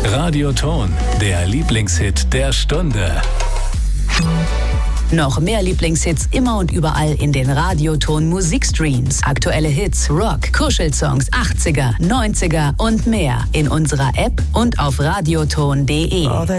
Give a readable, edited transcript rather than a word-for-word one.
Radioton, der Lieblingshit der Stunde. Noch mehr Lieblingshits immer und überall in den Radioton Musikstreams. Aktuelle Hits, Rock, Kuschelsongs, 80er, 90er und mehr in unserer App und auf radioton.de.